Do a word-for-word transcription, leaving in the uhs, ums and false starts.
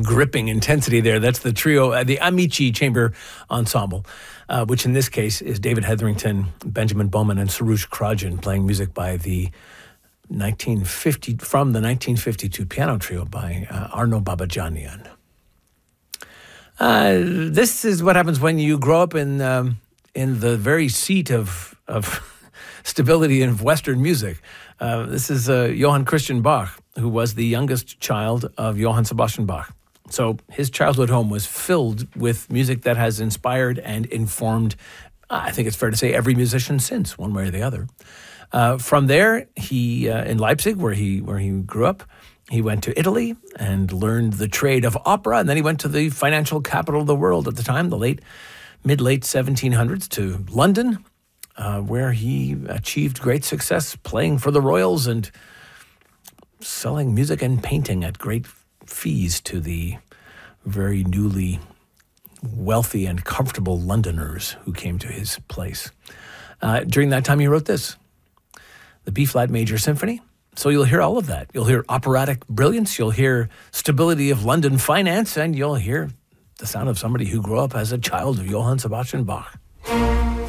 gripping intensity there. That's the trio, uh, the Amici Chamber Ensemble, uh, which in this case is David Hetherington, Benjamin Bowman, and Soroush Karajan playing music by the nineteen fifty from the nineteen fifty-two piano trio by uh, Arno Babajanian. Uh, this is what happens when you grow up in um, in the very seat of of stability in Western music. Uh, this is uh, Johann Christian Bach, who was the youngest child of Johann Sebastian Bach. So his childhood home was filled with music that has inspired and informed, I think it's fair to say, every musician since, one way or the other. Uh, from there, he uh, in Leipzig, where he where he grew up, he went to Italy and learned the trade of opera, and then he went to the financial capital of the world at the time, the late mid-late seventeen hundreds, to London, uh, where he achieved great success playing for the royals and selling music and painting at great fees to the very newly wealthy and comfortable Londoners who came to his place. Uh, during that time, he wrote this, the B-flat Major Symphony. So you'll hear all of that. You'll hear operatic brilliance, you'll hear stability of London finance, and you'll hear the sound of somebody who grew up as a child of Johann Sebastian Bach.